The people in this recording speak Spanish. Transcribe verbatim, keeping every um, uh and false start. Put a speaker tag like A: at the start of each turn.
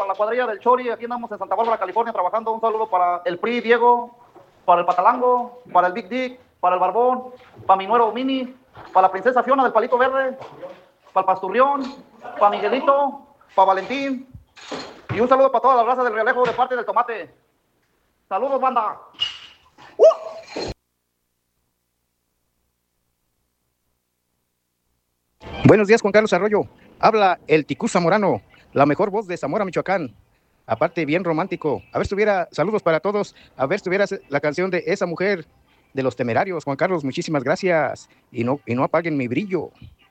A: para la cuadrilla del Chori, aquí andamos en Santa Bárbara, California, trabajando. Un saludo para el P R I, Diego, para el Patalango, para el Big Dick, para el Barbón, para mi nuero Mini, para la princesa Fiona del Palito Verde, para el Pasturrión, para Miguelito, para Valentín, y un saludo para toda la raza del Realejo de parte del Tomate. Saludos, banda. ¡Uh!
B: Buenos días, Juan Carlos Arroyo. Habla el Ticú Zamorano, la mejor voz de Zamora, Michoacán. Aparte, bien romántico. A ver si tuviera, saludos para todos. A ver si tuviera la canción de Esa Mujer de Los Temerarios. Juan Carlos, muchísimas gracias. Y no, y no apaguen mi brillo.